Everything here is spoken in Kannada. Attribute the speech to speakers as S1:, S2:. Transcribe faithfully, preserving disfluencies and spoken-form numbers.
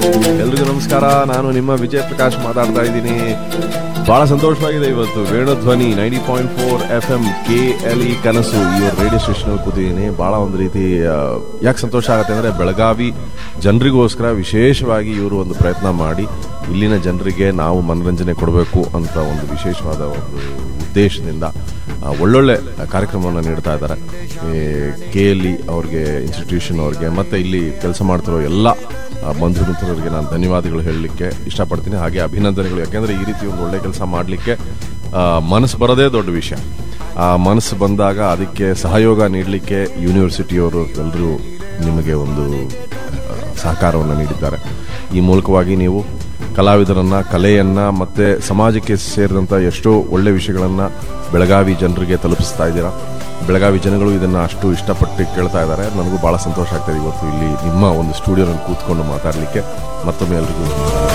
S1: ಎಲ್ರಿಗೂ ನಮಸ್ಕಾರ. ನಾನು ನಿಮ್ಮ ವಿಜಯ್ ಪ್ರಕಾಶ್ ಮಾತಾಡ್ತಾ ಇದ್ದೀನಿ. ಬಹಳ ಸಂತೋಷವಾಗಿದೆ. ಇವತ್ತು Venudhwani ninety point four F M K L E ಕನಸು ಈ ರೇಡಿಯೋ ಸ್ಟೇಷನ್ ಕೂತಿದ್ದೀನಿ. ಬಹಳ ಒಂದು ರೀತಿ ಯಾಕೆ ಸಂತೋಷ ಆಗುತ್ತೆ ಅಂದರೆ, ಬೆಳಗಾವಿ ಜನರಿಗೋಸ್ಕರ ವಿಶೇಷವಾಗಿ ಇವರು ಒಂದು ಪ್ರಯತ್ನ ಮಾಡಿ ಇಲ್ಲಿನ ಜನರಿಗೆ ನಾವು ಮನರಂಜನೆ ಕೊಡಬೇಕು ಅಂತ ಒಂದು ವಿಶೇಷವಾದ ಒಂದು ಉದ್ದೇಶದಿಂದ ಒಳ್ಳೊಳ್ಳೆ ಕಾರ್ಯಕ್ರಮವನ್ನು ನೀಡ್ತಾ ಇದ್ದಾರೆ. ಕೆ ಎಲ್ ಇ ಅವ್ರಿಗೆ, ಇನ್ಸ್ಟಿಟ್ಯೂಷನ್ ಅವ್ರಿಗೆ, ಮತ್ತು ಇಲ್ಲಿ ಕೆಲಸ ಮಾಡ್ತಿರೋ ಎಲ್ಲ ಬಂಧು ಮಿತ್ರರಿಗೆ ನಾನು ಧನ್ಯವಾದಗಳು ಹೇಳಲಿಕ್ಕೆ ಇಷ್ಟಪಡ್ತೀನಿ. ಹಾಗೆ ಅಭಿನಂದನೆಗಳು. ಯಾಕೆಂದರೆ ಈ ರೀತಿ ಒಂದು ಒಳ್ಳೆ ಕೆಲಸ ಮಾಡಲಿಕ್ಕೆ ಮನಸ್ಸು ಬರೋದೇ ದೊಡ್ಡ ವಿಷಯ. ಆ ಮನಸ್ಸು ಬಂದಾಗ ಅದಕ್ಕೆ ಸಹಯೋಗ ನೀಡಲಿಕ್ಕೆ ಯೂನಿವರ್ಸಿಟಿಯವರು ಎಲ್ಲರೂ ನಿಮಗೆ ಒಂದು ಸಹಕಾರವನ್ನು ನೀಡಿದ್ದಾರೆ. ಈ ಮೂಲಕವಾಗಿ ನೀವು ಕಲಾವಿದರನ್ನು, ಕಲೆಯನ್ನು ಮತ್ತು ಸಮಾಜಕ್ಕೆ ಸೇರಿದಂಥ ಎಷ್ಟೋ ಒಳ್ಳೆ ವಿಷಯಗಳನ್ನು ಬೆಳಗಾವಿ ಜನರಿಗೆ ತಲುಪಿಸ್ತಾ ಇದ್ದೀರಾ. ಬೆಳಗಾವಿ ಜನಗಳು ಇದನ್ನು ಅಷ್ಟು ಇಷ್ಟಪಟ್ಟು ಕೇಳ್ತಾ ಇದ್ದಾರೆ. ನನಗೂ ಭಾಳ ಸಂತೋಷ ಆಗ್ತಾಯಿದೆ ಇವತ್ತು ಇಲ್ಲಿ ನಿಮ್ಮ ಒಂದು ಸ್ಟುಡಿಯೋನಲ್ಲಿ ಕೂತ್ಕೊಂಡು ಮಾತಾಡಲಿಕ್ಕೆ. ಮತ್ತೊಮ್ಮೆ ಎಲ್ರಿಗೂ